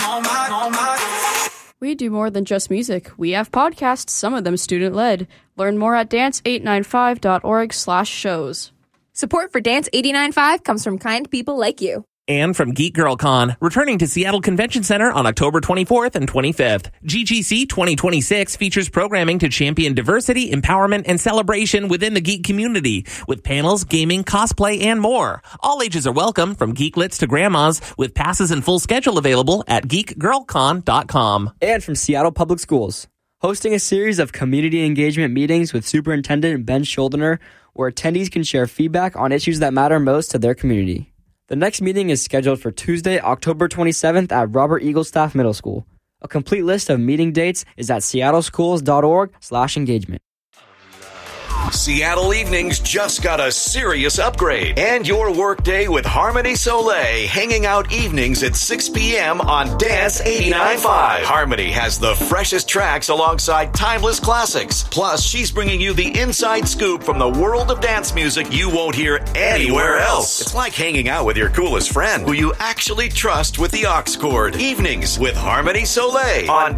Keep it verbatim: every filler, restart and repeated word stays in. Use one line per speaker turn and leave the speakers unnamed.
on my, on my.
We do more than just music. We have podcasts, some of them student-led. Learn more at dance eight nine five dot org slash shows.
Support for Dance eight nine five comes from kind people like you.
And from Geek Girl Con, returning to Seattle Convention Center on October twenty-fourth and twenty-fifth. G G C twenty twenty-six features programming to champion diversity, empowerment, and celebration within the geek community, with panels, gaming, cosplay, and more. All ages are welcome, from geeklets to grandmas, with passes and full schedule available at geek girl con dot com.
And from Seattle Public Schools, hosting a series of community engagement meetings with Superintendent Ben Schuldiner, where attendees can share feedback on issues that matter most to their community. The next meeting is scheduled for Tuesday, October twenty-seventh at Robert Eaglestaff Middle School. A complete list of meeting dates is at seattleschools dot org slash engagement.
Seattle Evenings just got a serious upgrade. And your workday with Harmony Soleil, hanging out evenings at six p.m. on Dance eighty-nine point five. Harmony has the freshest tracks alongside timeless classics. Plus, she's bringing you the inside scoop from the world of dance music you won't hear anywhere else. It's like hanging out with your coolest friend, who you actually trust with the aux cord. Evenings with Harmony Soleil on